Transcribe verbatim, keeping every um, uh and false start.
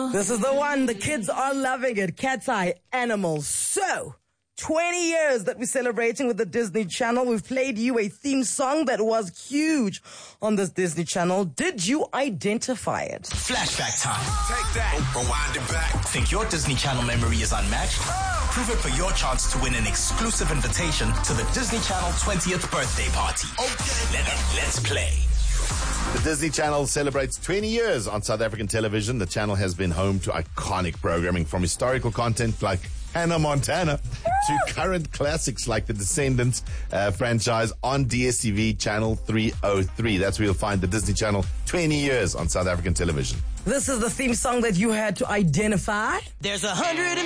This is the one. The kids are loving it. Cat's Eye Animals. So, twenty years that we're celebrating with the Disney Channel. We've played you a theme song that was huge on this Disney Channel. Did you identify it? Flashback time. Take that. Rewind it back. Think your Disney Channel memory is unmatched? Oh. Prove it for your chance to win an exclusive invitation to the Disney Channel twentieth birthday party. Okay. Let, let's play. The Disney Channel celebrates twenty years on South African television. The channel has been home to iconic programming from historical content like Hannah Montana to current classics like the Descendants uh, franchise on D S T V Channel three oh three. That's where you'll find the Disney Channel twenty years on South African television. This is the theme song that you had to identify. There's a hundred